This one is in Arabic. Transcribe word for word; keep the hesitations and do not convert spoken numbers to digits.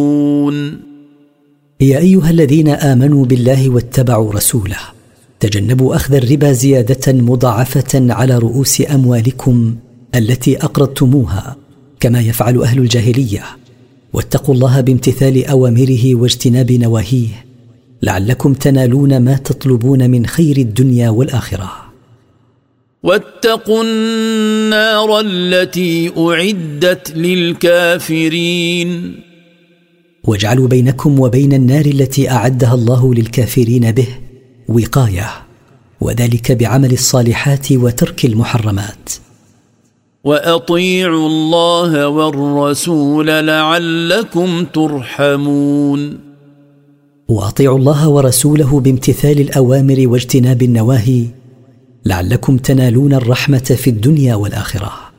يا أيها الذين آمنوا بالله واتبعوا رسوله تجنبوا أخذ الربا زيادة مضاعفة على رؤوس أموالكم التي أقرضتموها كما يفعل أهل الجاهلية، واتقوا الله بامتثال أوامره واجتناب نواهيه لعلكم تنالون ما تطلبون من خير الدنيا والآخرة. واتقوا النار التي أعدت للكافرين. واجعلوا بينكم وبين النار التي أعدها الله للكافرين به وقاية، وذلك بعمل الصالحات وترك المحرمات. وأطيعوا الله والرسول لعلكم ترحمون. وأطيعوا الله ورسوله بامتثال الأوامر واجتناب النواهي لعلكم تنالون الرحمة في الدنيا والآخرة.